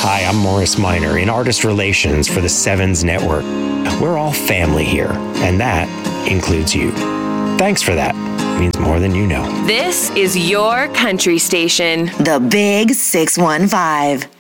Hi, I'm Morris Minor in Artist Relations for the Sevens Network. We're all family here, and that includes you. Thanks for that. It means more than you know. This is your country station. The Big 615.